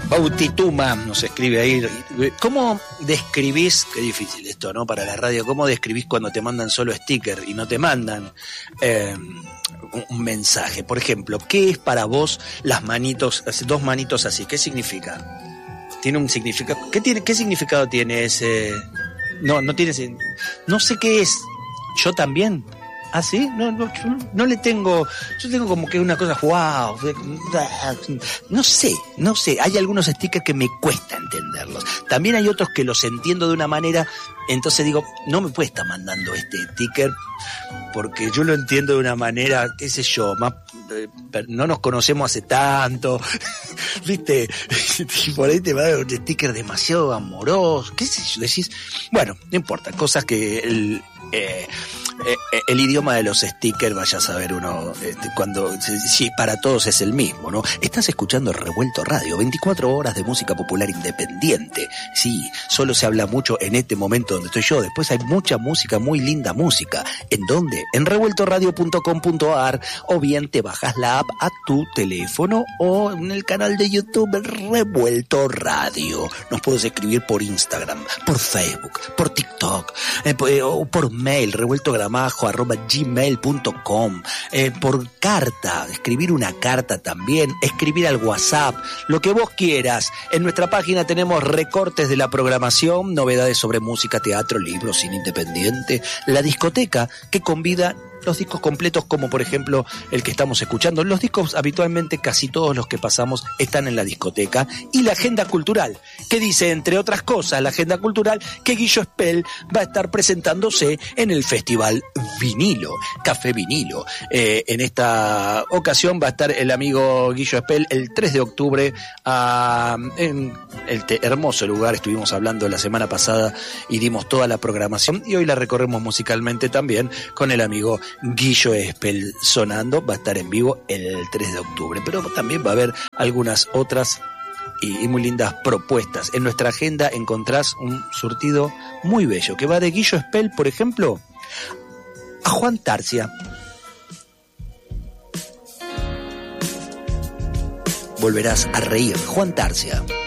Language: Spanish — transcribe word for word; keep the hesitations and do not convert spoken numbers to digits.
Bautituma nos escribe ahí. ¿Cómo describís, qué difícil esto, ¿no? Para la radio, ¿cómo describís cuando te mandan solo sticker y no te mandan eh, un, un mensaje? Por ejemplo, ¿qué es para vos las manitos, dos manitos así? ¿Qué significa? ¿Tiene un significado? ¿Qué tiene, qué significado tiene ese? No, no tiene, no sé qué es. Yo también. ¿Ah, sí? No, no, yo no le tengo, yo tengo como que una cosa, wow, no sé, no sé, hay algunos stickers que me cuesta entenderlos, también hay otros que los entiendo de una manera, entonces digo, no me puede estar mandando este sticker, porque yo lo entiendo de una manera, qué sé yo, más, eh, no nos conocemos hace tanto, viste, y por ahí te va a dar un sticker demasiado amoroso, qué sé yo, decís, bueno, no importa, cosas que el... Eh, eh, el idioma de los stickers, vaya a saber uno este, cuando si para todos es el mismo, ¿no? Estás escuchando Revuelto Radio, veinticuatro horas de música popular independiente. Sí, solo se habla mucho en este momento donde estoy yo. Después hay mucha música, muy linda música. ¿En dónde? En revuelto radio punto com punto a r, o bien te bajas la app a tu teléfono o en el canal de YouTube Revuelto Radio. Nos puedes escribir por Instagram, por Facebook, por TikTok, eh, o por mail, revueltogramajo arroba gmail punto com, eh, por carta, escribir una carta también, escribir al WhatsApp, lo que vos quieras. En nuestra página tenemos recortes de la programación, novedades sobre música, teatro, libros, cine independiente, la discoteca que convida los discos completos, como por ejemplo el que estamos escuchando. Los discos habitualmente, casi todos los que pasamos, están en la discoteca. Y la agenda cultural, que dice, entre otras cosas, la agenda cultural, que Guillo Spell va a estar presentándose en el Festival Vinilo, Café Vinilo. Eh, en esta ocasión va a estar el amigo Guillo Spell el tres de octubre uh, en el te- hermoso lugar. Estuvimos hablando la semana pasada y dimos toda la programación, y hoy la recorremos musicalmente también con el amigo Guillo Spell sonando. Va a estar en vivo el tres de octubre, pero también va a haber algunas otras y, y muy lindas propuestas. En nuestra agenda encontrás un surtido muy bello que va de Guillo Spell, por ejemplo, a Juan Tarcia. Volverás a reír. Juan Tarcia.